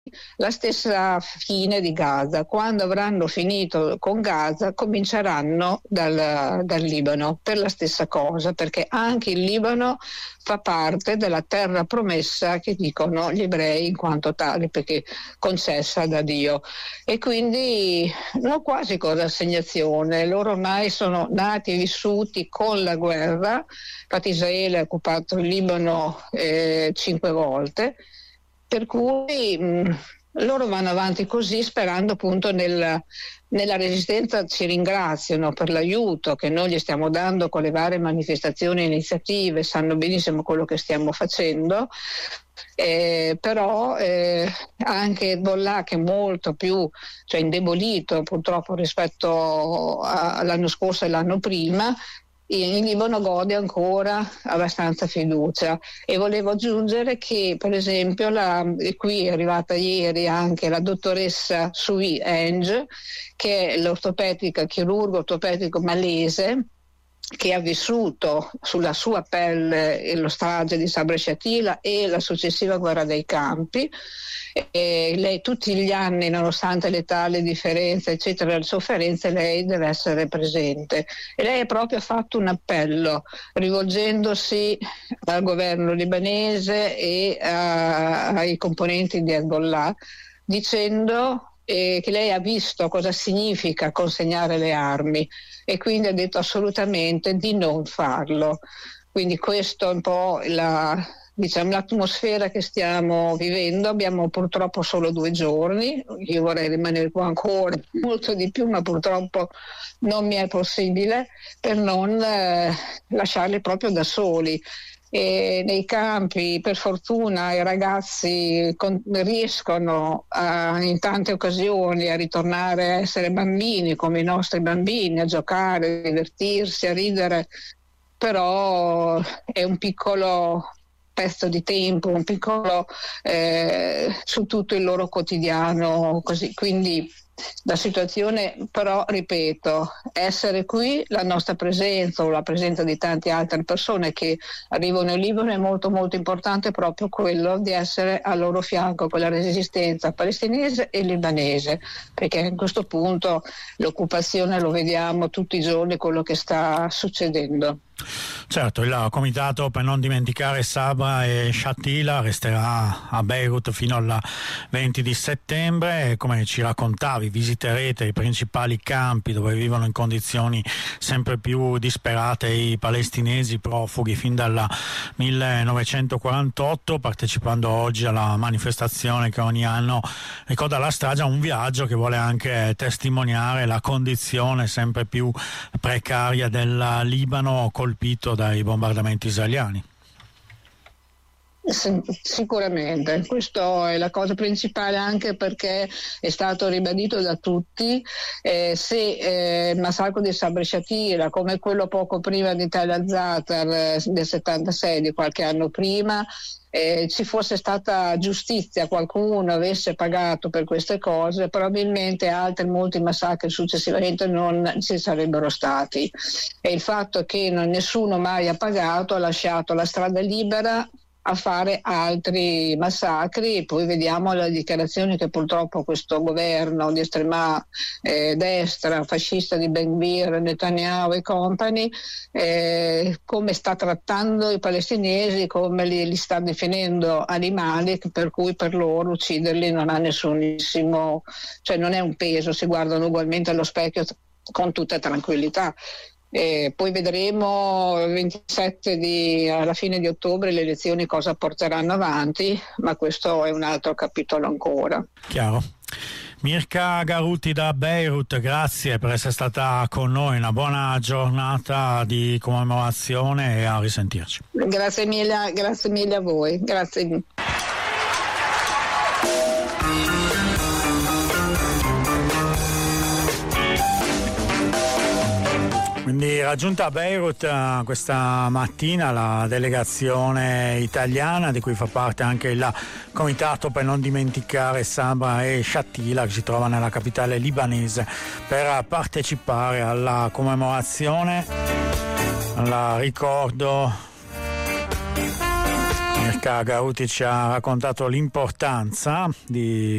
la stessa fine di Gaza. Quando avranno finito con Gaza cominceranno dal Libano per la stessa cosa, perché anche il Libano fa parte della terra promessa che dicono gli ebrei in quanto tale, perché concessa da Dio. E quindi non ho quasi con rassegnazione, loro ormai sono nati e vissuti con la guerra. Infatti Israele ha occupato il Libano 5 volte, per cui loro vanno avanti così, sperando appunto nella resistenza. Ci ringraziano per l'aiuto che noi gli stiamo dando con le varie manifestazioni e iniziative, sanno benissimo quello che stiamo facendo, però anche Hezbollah, che è molto più, cioè indebolito purtroppo rispetto all'anno scorso e l'anno prima, il Libano gode ancora abbastanza fiducia. E volevo aggiungere che per esempio qui è arrivata ieri anche la dottoressa Sui Eng, che è l'ortopedica, chirurgo ortopedico malese, che ha vissuto sulla sua pelle lo strage di Sabra e Shatila e la successiva guerra dei campi. E lei tutti gli anni, nonostante le tali differenze eccetera, le sofferenze, lei deve essere presente, e lei ha proprio fatto un appello rivolgendosi al governo libanese e ai componenti di Hezbollah, dicendo che lei ha visto cosa significa consegnare le armi e quindi ha detto assolutamente di non farlo. Quindi questo è un po' l'atmosfera che stiamo vivendo. Abbiamo purtroppo solo 2 giorni, io vorrei rimanere qua ancora molto di più, ma purtroppo non mi è possibile, per non lasciarli proprio da soli. E nei campi per fortuna i ragazzi riescono in tante occasioni a ritornare a essere bambini come i nostri bambini, a giocare, a divertirsi, a ridere, però è un piccolo pezzo di tempo, un piccolo su tutto il loro quotidiano, così. Quindi la situazione, però ripeto, essere qui, la nostra presenza o la presenza di tante altre persone che arrivano in Libano è molto molto importante, proprio quello di essere al loro fianco con la resistenza palestinese e libanese, perché in questo punto l'occupazione lo vediamo tutti i giorni, quello che sta succedendo. Certo, il comitato per non dimenticare Sabra e Shatila resterà a Beirut fino al 20 di settembre. Come ci raccontavi, visiterete i principali campi dove vivono in condizioni sempre più disperate i palestinesi profughi fin dal 1948, partecipando oggi alla manifestazione che ogni anno ricorda la strage, un viaggio che vuole anche testimoniare la condizione sempre più precaria del Libano colpito dai bombardamenti israeliani. Sicuramente, questa è la cosa principale, anche perché è stato ribadito da tutti, se il massacro di Sabra e Shatila, come quello poco prima di Tal al-Zatar del 76, di qualche anno prima, ci fosse stata giustizia, qualcuno avesse pagato per queste cose, probabilmente altri molti massacri successivamente non ci sarebbero stati. E il fatto che nessuno mai ha pagato ha lasciato la strada libera a fare altri massacri. E poi vediamo le dichiarazioni che purtroppo questo governo di estrema destra fascista di Ben Gvir, Netanyahu e compagni, come sta trattando i palestinesi, come li sta definendo animali, per cui per loro ucciderli non ha nessunissimo, cioè non è un peso, si guardano ugualmente allo specchio con tutta tranquillità. Poi vedremo il 27 alla fine di ottobre le elezioni cosa porteranno avanti, ma questo è un altro capitolo ancora. Chiaro. Mirka Garuti da Beirut, grazie per essere stata con noi, una buona giornata di commemorazione e a risentirci. Grazie mille a voi. Grazie. Quindi raggiunta a Beirut questa mattina la delegazione italiana, di cui fa parte anche il comitato per non dimenticare Sabra e Shatila, che si trova nella capitale libanese, per partecipare alla commemorazione, al ricordo Mirka Gauti ci ha raccontato l'importanza di